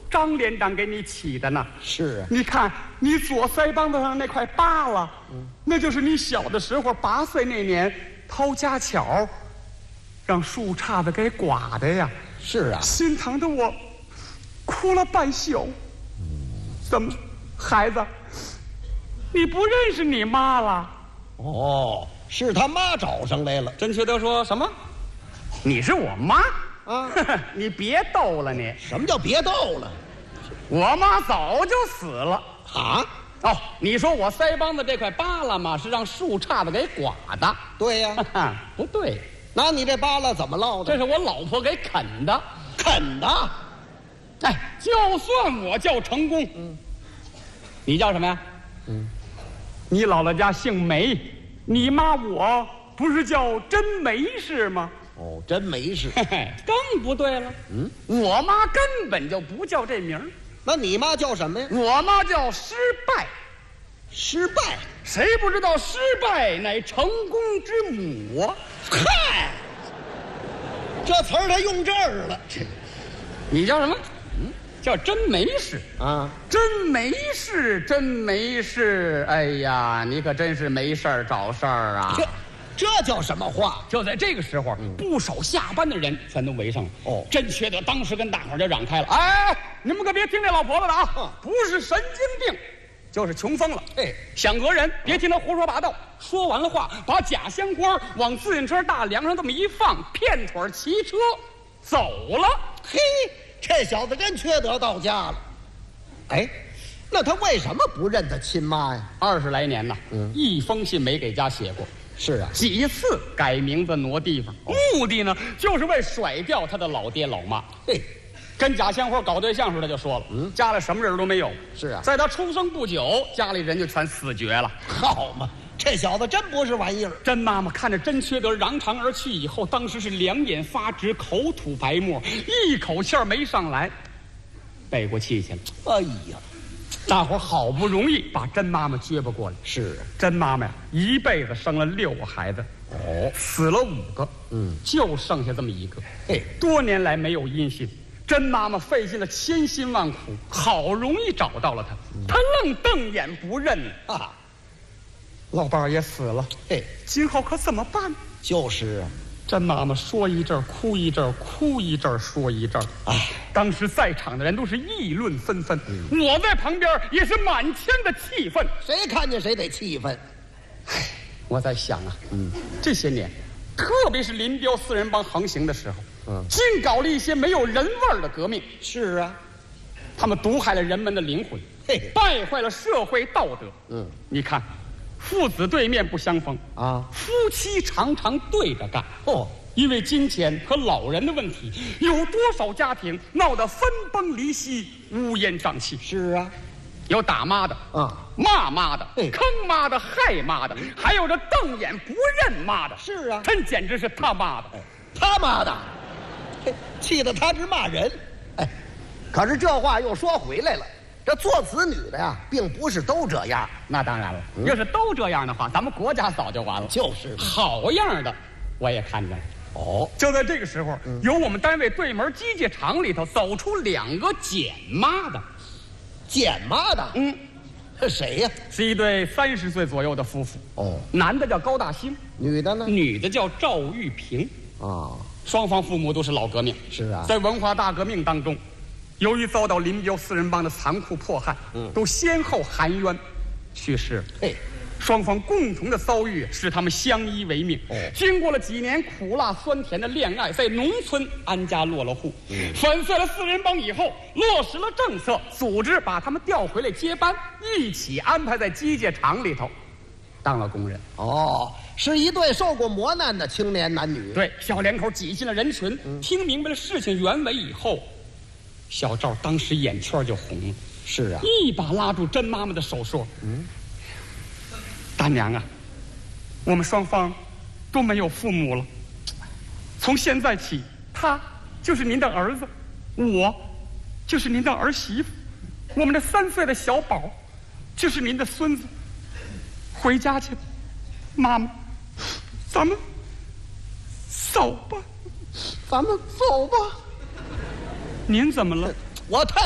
张连长给你起的呢。 是啊， 你看你左腮帮子上那块疤了，那就是你小的时候8岁那年掏家巧，让树杈子给刮的呀。 是啊， 心疼的我哭了半宿。怎么，孩子，你不认识你妈了？ 哦，是他妈找上来了。 甄缺德说什么？你是我妈啊？ 你别逗了你！ 什么叫别逗了？ 我妈早就死了啊！ 哦，你说我腮帮子这块疤了吗？是让树杈子给刮的。 对呀、 不对， 那你这疤了怎么落的？ 这是我老婆给啃的。 啃的。 哎，就算我叫成功，你叫什么呀？你姥姥家姓梅，你妈我不是叫真梅氏吗？ 哦，真没事。 嘿嘿，更不对了。我妈根本就不叫这名儿， 那你妈叫什么呀？ 我妈叫失败。 失败。 谁不知道失败乃成功之母啊？ 嗨，这词儿他用这儿了。 你叫什么？叫真没事啊， 真没事，真没事。哎呀，你可真是没事儿找事儿啊！ 这叫什么话？ 就在这个时候，不少下班的人全都围上了。 哦， 真缺德！当时跟大伙儿就嚷开了：“哎，你们可别听这老婆子的啊，不是神经病，就是穷疯了。想讹人，别听他胡说八道。说完了话，把假香瓜往自行车大梁上这么一放，片腿骑车走了。 嘿，这小子真缺德到家了。哎，那他为什么不认他亲妈呀 ？20来年呐，一封信没给家写过。 是啊， 几次改名字挪地方，目的呢就是为甩掉他的老爹老妈。 嘿， 跟贾香花搞对象时，他就说了，家里什么人都没有。 是啊， 在他出生不久，家里人就全死绝了。 好嘛，这小子真不是玩意儿。 甄妈妈看着甄缺德扬长而去以后，当时是两眼发直，口吐白沫，一口气儿没上来，背过气去了。 哎呀， 大伙好不容易把甄妈妈撅巴过来。 是啊， 甄妈妈呀，一辈子生了6个孩子，死了5个，就剩下这么一个。 嘿， 多年来没有音信，甄妈妈费尽了千辛万苦，好容易找到了他，他愣瞪眼不认啊。老伴儿也死了， 嘿， 今后可怎么办？ 就是啊， 甄妈妈说一阵儿哭一阵儿，哭一阵儿说一阵儿。哎，当时在场的人都是议论纷纷，我在旁边也是满腔的气愤。 谁看见谁得气愤。 我在想啊，这些年，特别是林彪4人帮横行的时候，尽搞了一些没有人味儿的革命。 是啊， 他们毒害了人们的灵魂， 嘿， 败坏了社会道德。你看，父子对面不相逢啊， 夫妻常常对着干。 哦， 因为金钱和老人的问题，有多少家庭闹得分崩离析、乌烟瘴气？ 是啊， 有打妈的啊， 骂妈的，坑妈的，害妈的，还有这瞪眼不认妈的。 是啊， 真简直是他妈的， 他妈的，嘿，气得他直骂人。哎，可是这话又说回来了，这做子女的呀，并不是都这样。 那当然了，要是都这样的话，咱们国家早就完了。 就是好样的，我也看见了。 哦， 就在这个时候，由我们单位对门机械厂里头走出2个捡妈的。 捡妈的，谁呀？ 是一对30岁左右的夫妇。 哦， 男的叫高大兴， 女的呢？ 女的叫赵玉萍。 啊， 双方父母都是老革命。 是啊， 在文化大革命当中，由于遭到林彪4人帮的残酷迫害，都先后含冤去世了。 嘿， 双方共同的遭遇使他们相依为命。经过了几年苦辣酸甜的恋爱，在农村安家落了户。粉碎了4人帮以后，落实了政策，组织把他们调回来接班，一起安排在机械厂里头当了工人。 哦，是一对受过磨难的青年男女。 对，小两口挤进了人群，听明白了事情原委以后，小赵当时眼圈就红了。 是啊， 一把拉住甄妈妈的手说：“大娘啊，我们双方都没有父母了。从现在起，他就是您的儿子，我就是您的儿媳妇，我们的3岁的小宝就是您的孙子。回家去，妈妈，咱们走吧， 咱们走吧。 您怎么了？ 我太